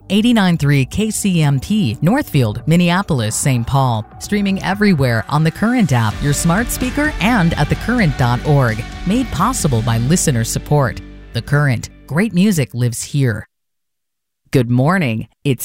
89.3 KCMP, Northfield, Minneapolis, St. Paul. Streaming everywhere on the Current app, your smart speaker, and at thecurrent.org. Made possible by listener support. The Current. Great music lives here. Good morning. It's